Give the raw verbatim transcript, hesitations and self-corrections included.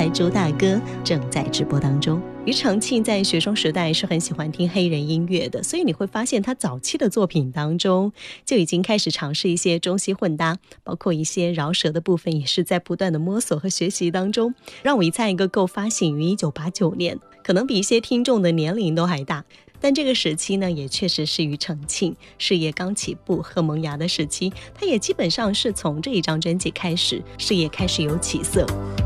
台周大哥正在直播当中。庾澄庆在学生时代是很喜欢听黑人音乐的，所以你会发现他早期的作品当中就已经开始尝试一些中西混搭，包括一些饶舌的部分也是在不断的摸索和学习当中。让我一猜一个够发行于一九八九年，可能比一些听众的年龄都还大，但这个时期呢，也确实是庾澄庆事业刚起步和萌芽的时期，他也基本上是从这一张专辑开始，事业开始有起色。